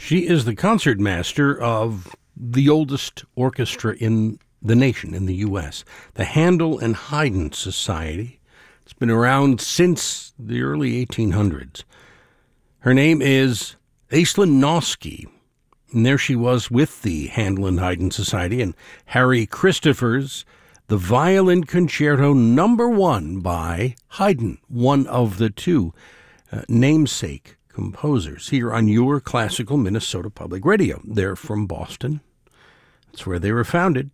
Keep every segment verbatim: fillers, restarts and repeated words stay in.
She is the concertmaster of the oldest orchestra in the nation, in the U S, the Handel and Haydn Society. It's been around since the early eighteen hundreds. Her name is Aislinn Noski, and there she was with the Handel and Haydn Society and Harry Christopher's The Violin Concerto Number One by Haydn, one of the two uh, namesake composers here on your classical Minnesota Public Radio. They're from Boston. That's where they were founded.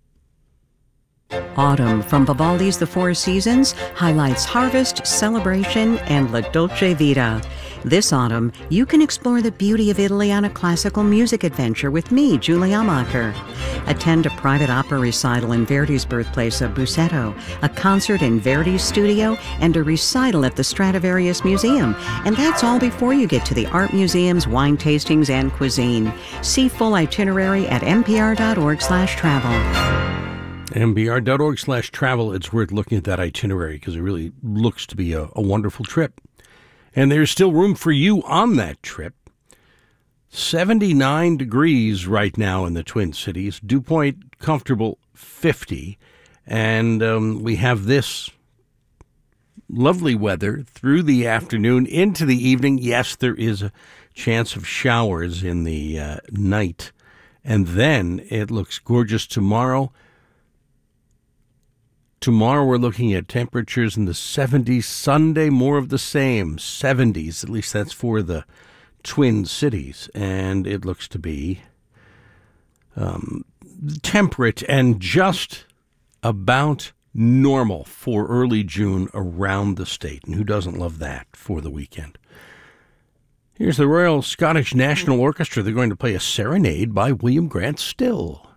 Autumn from Vivaldi's The Four Seasons highlights harvest, celebration, and La Dolce Vita. This autumn, you can explore the beauty of Italy on a classical music adventure with me, Julie Amacher. Attend a private opera recital in Verdi's birthplace of Busseto, a concert in Verdi's studio, and a recital at the Stradivarius Museum. And that's all before you get to the art museums, wine tastings, and cuisine. See full itinerary at npr.org slash travel. npr.org slash travel. It's worth looking at that itinerary because it really looks to be a, a wonderful trip. And there's still room for you on that trip. seventy-nine degrees right now in the Twin Cities. Dew point comfortable fifty. And um, we have this lovely weather through the afternoon into the evening. Yes, there is a chance of showers in the uh, night. And then it looks gorgeous tomorrow. Tomorrow we're looking at temperatures in the seventies. Sunday, more of the same, seventies. At least that's for the Twin Cities. And it looks to be um, temperate and just about normal for early June around the state. And who doesn't love that for the weekend? Here's the Royal Scottish National Orchestra. They're going to play a serenade by William Grant Still.